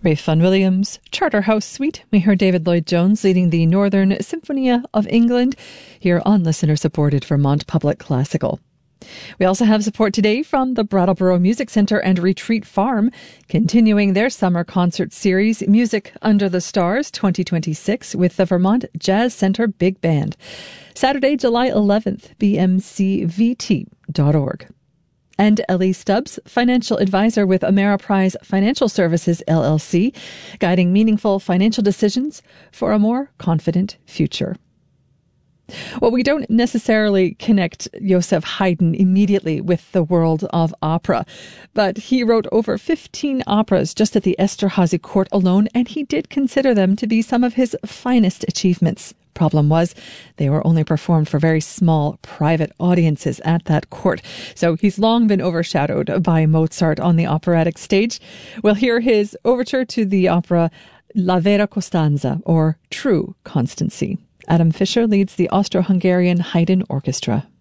Ralph Vaughan Williams, Charterhouse Suite. We heard David Lloyd-Jones leading the Northern Symphonia of England here on listener-supported Vermont Public Classical. We also have support today from the Brattleboro Music Centre and Retreat Farm, continuing their summer concert series, Music Under the Stars 2026, with the Vermont Jazz Centre Big Band. Saturday, July 11th, bmcvt.org. And Ellie Stubbs, financial advisor with Ameriprise Financial Services, LLC, guiding meaningful financial decisions for a more confident future. Well, we don't necessarily connect Joseph Haydn immediately with the world of opera, but he wrote over 15 operas just at the Esterhazy court alone, and he did consider them to be some of his finest achievements. Problem was, they were only performed for very small private audiences at that court. So he's long been overshadowed by Mozart on the operatic stage. We'll hear his overture to the opera La Vera Costanza, or True Constancy. Adam Fisher leads the Austro-Hungarian Haydn Orchestra.